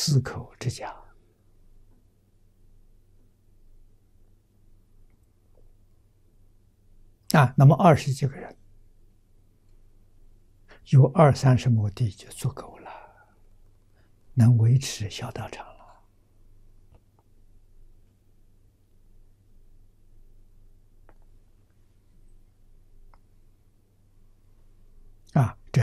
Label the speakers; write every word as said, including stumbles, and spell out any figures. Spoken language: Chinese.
Speaker 1: 四口之家。啊，那么二十几个人，有二三十亩地就足够了，能维持小道场。